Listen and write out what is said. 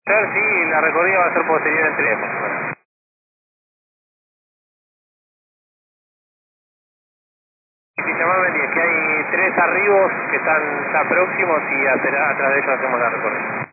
Sí, la recorrida va a ser posterior en tren. Si llamarme 10, que hay 3 arribos que están ya próximos y a través de ellos hacemos la recorrida.